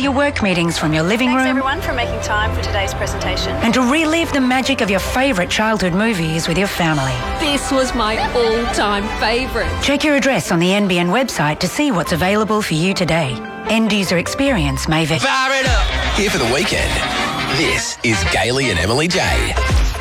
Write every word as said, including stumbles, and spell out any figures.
your work meetings from your living Thanks room. everyone for making time for today's presentation. And to relive the magic of your favourite childhood movies with your family. This was my all-time favourite. Check your address on the N B N website to see what's available for you today. End user experience may vary. Fire it up! Here for the weekend. This is Gailey and Emily J.